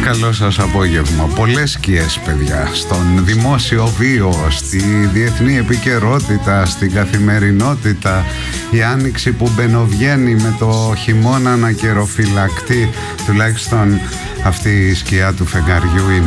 Καλό σας απόγευμα. Πολλές σκιές, παιδιά, στον δημόσιο βίο, στη διεθνή επικαιρότητα, στην καθημερινότητα. Η άνοιξη που μπαινοβγαίνει με το χειμώνα να καιροφυλακτεί. Τουλάχιστον αυτή η σκιά του φεγγαριού είναι